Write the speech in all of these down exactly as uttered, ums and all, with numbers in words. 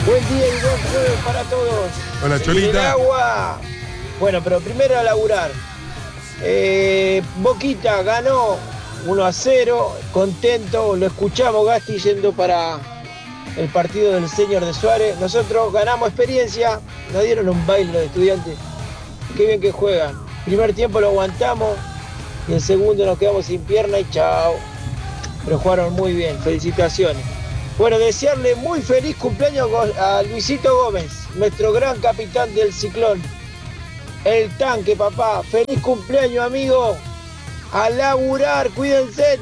Buen día y buen jueves para todos. Hola, Cholita. Agua. Bueno, pero primero a laburar. Eh, Boquita ganó uno a cero, contento, lo escuchamos Gasti yendo para el partido del señor de Suárez. Nosotros ganamos experiencia, nos dieron un baile los estudiantes. Qué bien que juegan. Primer tiempo lo aguantamos y el segundo nos quedamos sin pierna y chao. Pero jugaron muy bien, felicitaciones. Bueno, desearle muy feliz cumpleaños a Luisito Gómez, nuestro gran capitán del Ciclón. El tanque, papá. Feliz cumpleaños, amigo. A laburar, cuídense.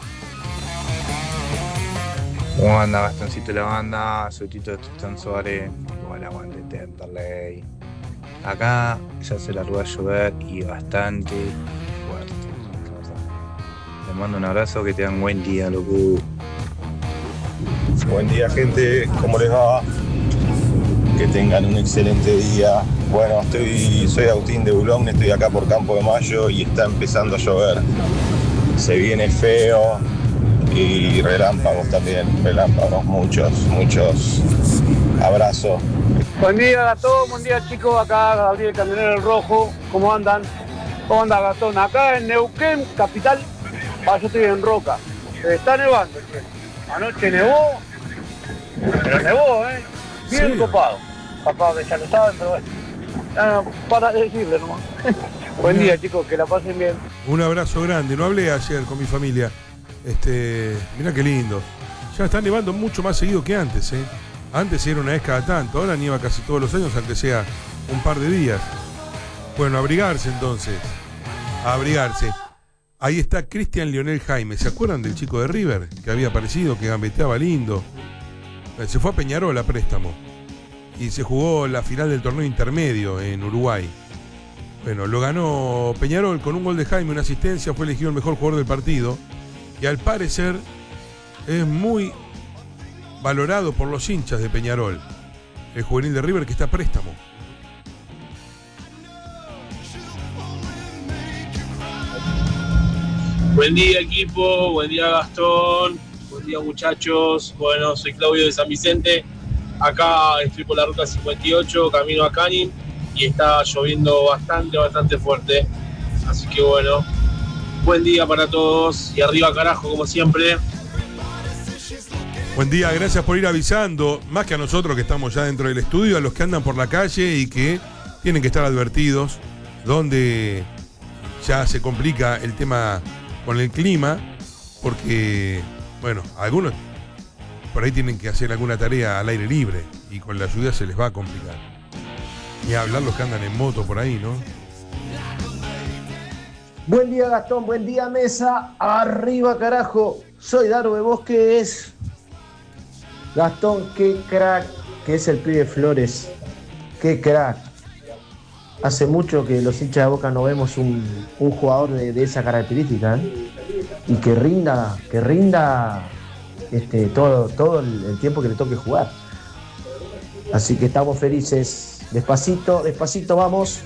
¿Cómo anda, Gastoncito de la banda? Soy Tito de Tristán Suárez. Igual aguante Temperley. Acá ya se largó a llover y bastante fuerte. Les mando un abrazo, que tengan buen día, loco. Buen día, gente. ¿Cómo les va? Que tengan un excelente día. Bueno, estoy, soy Agustín de Bulón, estoy acá por Campo de Mayo y está empezando a llover. Se viene feo y relámpagos también, relámpagos, muchos, muchos. Abrazo. Buen día, Gastón, buen día, chicos. Acá Gabriel Camionero del Rojo. ¿Cómo andan? ¿Cómo anda, Gastón? Acá en Neuquén, capital. Ah, yo estoy en Roca. Está nevando, che. Anoche nevó, pero nevó, ¿eh? Bien sí. Copado. Capaz que ya lo saben, pero bueno. Ah, para decirle nomás. Buen día, chicos, que la pasen bien. Un abrazo grande. No hablé ayer con mi familia. Este, mirá qué lindo. Ya está nevando mucho más seguido que antes, ¿eh? Antes era una vez cada tanto, ahora nieva casi todos los años, aunque sea un par de días. Bueno, abrigarse entonces. A abrigarse. Ahí está Cristian Lionel Jaime. ¿Se acuerdan del chico de River? Que había aparecido, que gambeteaba lindo. Se fue a Peñarol a préstamo. Y se jugó la final del torneo intermedio en Uruguay. Bueno, lo ganó Peñarol con un gol de Jaime, una asistencia, fue elegido el mejor jugador del partido. Y al parecer es muy valorado por los hinchas de Peñarol, el juvenil de River que está a préstamo. Buen día, equipo, buen día, Gastón, buen día, muchachos. Bueno, soy Claudio de San Vicente. Acá estoy por la ruta cincuenta y ocho, camino a Canin, y está lloviendo bastante, bastante fuerte. Así que bueno, buen día para todos y arriba carajo, como siempre. Buen día, gracias por ir avisando, más que a nosotros que estamos ya dentro del estudio, a los que andan por la calle y que tienen que estar advertidos, donde ya se complica el tema con el clima, porque, bueno, algunos por ahí tienen que hacer alguna tarea al aire libre y con la lluvia se les va a complicar. Ni hablar los que andan en moto por ahí, ¿no? Buen día, Gastón, buen día, mesa. Arriba, carajo. Soy Dardo Bosques. Gastón, qué crack que es el pibe Flores. Qué crack. Hace mucho que los hinchas de Boca no vemos un, un jugador de, de esa característica, ¿eh? Y que rinda, que rinda este, todo, todo el, el tiempo que le toque jugar. Así que estamos felices. Despacito, despacito vamos.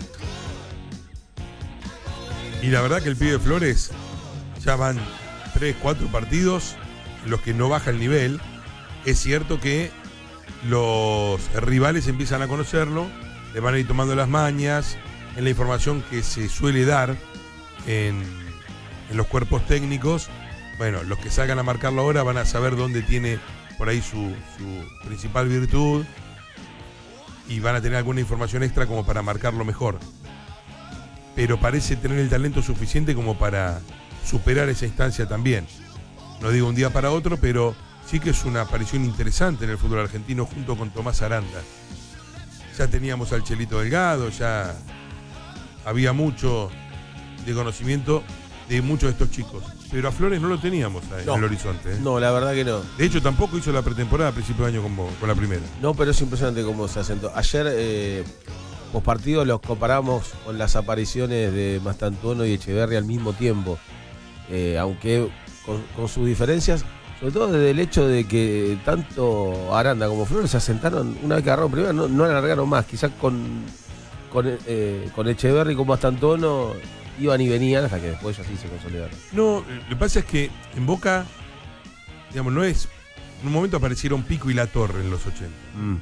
Y la verdad que el pibe Flores ya van tres, cuatro partidos en los que no baja el nivel. Es cierto que los rivales empiezan a conocerlo, le van a ir tomando las mañas en la información que se suele dar en, en los cuerpos técnicos. Bueno, los que salgan a marcarlo ahora van a saber dónde tiene por ahí su, su principal virtud y van a tener alguna información extra como para marcarlo mejor. Pero parece tener el talento suficiente como para superar esa instancia también. No digo un día para otro, pero sí que es una aparición interesante en el fútbol argentino junto con Tomás Aranda. Ya teníamos al Chelito Delgado, ya había mucho de conocimiento de muchos de estos chicos. Pero a Flores no lo teníamos ahí, no, en el horizonte. ¿eh? No, la verdad que no. De hecho, tampoco hizo la pretemporada a principio de año con, con la primera. No, pero es impresionante cómo se asentó. Ayer, eh, post partido, los comparamos con las apariciones de Mastantuono y Echeverri al mismo tiempo. Eh, aunque con, con sus diferencias, sobre todo desde el hecho de que tanto Aranda como Flores se asentaron una vez que agarraron primera, no, no alargaron más. Quizás con, con, eh, con Echeverri como Mastantuono iban y venían hasta que después ya sí se consolidaron. No, lo que pasa es que en Boca, digamos, no es. En un momento aparecieron Pico y La Torre en los ochenta. Mm.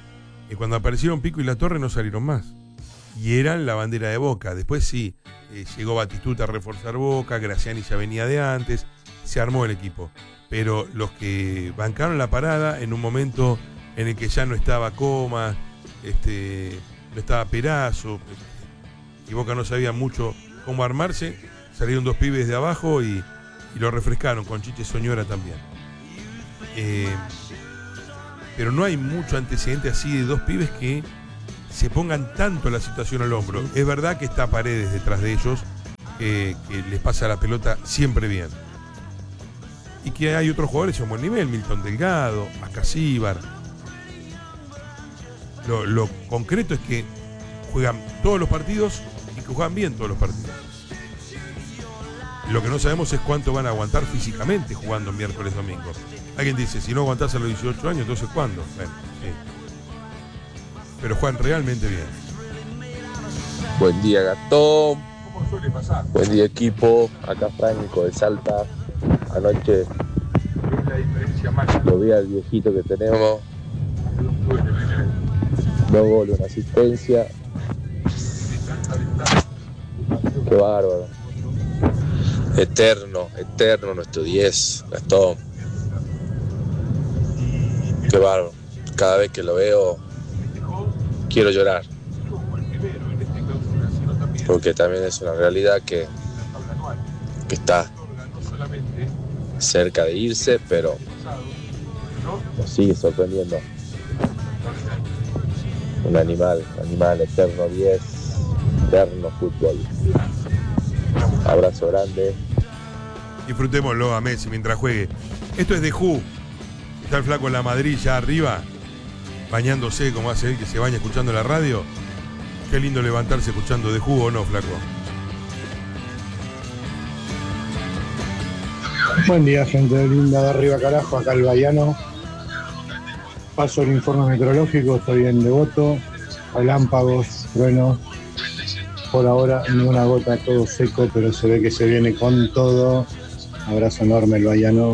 Y cuando aparecieron Pico y La Torre no salieron más. Y eran la bandera de Boca. Después sí, eh, llegó Batistuta a reforzar Boca, Graciani ya venía de antes, se armó el equipo. Pero los que bancaron la parada en un momento en el que ya no estaba Comas, este, no estaba Perazo, y Boca no sabía mucho cómo armarse, salieron dos pibes de abajo y, y lo refrescaron, con Chiche Soñora también. Eh, pero no hay mucho antecedente así de dos pibes que se pongan tanto la situación al hombro. Es verdad que está Paredes detrás de ellos, eh, que les pasa la pelota siempre bien. Y que hay otros jugadores de un buen nivel, Milton Delgado, Ascasíbar. Lo, lo concreto es que juegan todos los partidos y que juegan bien todos los partidos. Lo que no sabemos es cuánto van a aguantar físicamente jugando miércoles, domingo. Alguien dice, si no aguantás a los dieciocho años, entonces ¿cuándo? Bueno, sí. Pero juegan realmente bien. Buen día, Gastón. Buen día, equipo. Acá Franco de Salta. Anoche lo vi al viejito que tenemos. Dos goles, una asistencia. Qué bárbaro. Eterno, eterno nuestro diez, Gastón. Qué bárbaro. Cada vez que lo veo quiero llorar. Porque también es una realidad que, que está cerca de irse, pero nos sigue sorprendiendo. Un animal, un animal, eterno diez, eterno fútbol. Abrazo grande. Disfrutémoslo a Messi mientras juegue. Esto es de Who. Está el flaco en la Madrid ya arriba, bañándose como hace él que se baña escuchando la radio. Qué lindo levantarse escuchando de Who, ¿o no, flaco? Buen día, gente linda de arriba carajo, acá el Bahiano. Paso el informe meteorológico, estoy en Devoto, relámpagos, truenos. Por ahora ninguna gota, todo seco, pero se ve que se viene con todo. Abrazo enorme el Bahiano.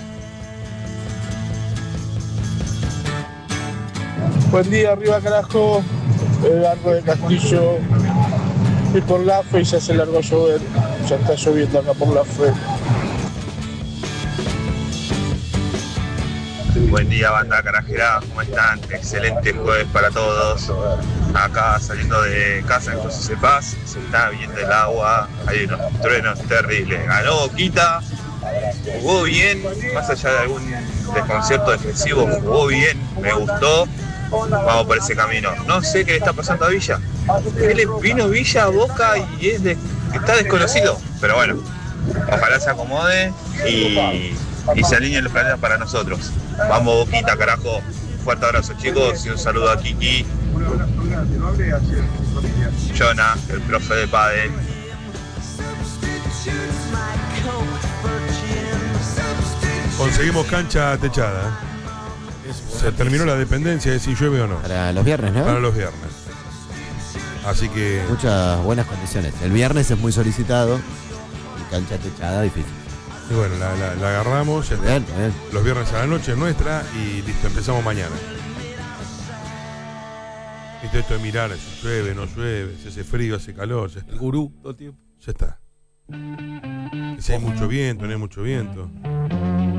Buen día, arriba carajo, el largo de Castillo. Fui por la fe y ya se largó a llover. Ya está lloviendo acá por la fe. Buen día, banda carajera, ¿cómo están? Excelente jueves para todos. Acá saliendo de casa en José Paz, se está viendo el agua, hay unos truenos terribles. Ganó Boquita, jugó bien, más allá de algún desconcierto defensivo, jugó bien, me gustó. Vamos por ese camino. No sé qué le está pasando a Villa. ¿Qué le vino Villa a Boca y es de, está desconocido? Pero bueno, ojalá se acomode y, y se alineen los planetas para nosotros. Vamos Boquita, carajo. Un fuerte abrazo, chicos, y un saludo a Kiki, Jonah, el profe de pádel. Conseguimos cancha techada, ¿eh? Se terminó la dependencia de si llueve o no. Para los viernes, ¿no? Para los viernes. Así que... muchas buenas condiciones. El viernes es muy solicitado y cancha techada difícil. Y bueno, la, la, la agarramos. Bien, bien. Los viernes a la noche es nuestra y listo, empezamos mañana. Viste esto de mirar, si llueve, no llueve, si hace frío, hace calor. Ya está. El gurú todo el tiempo. Ya está. Si hay mucho viento, no hay mucho viento.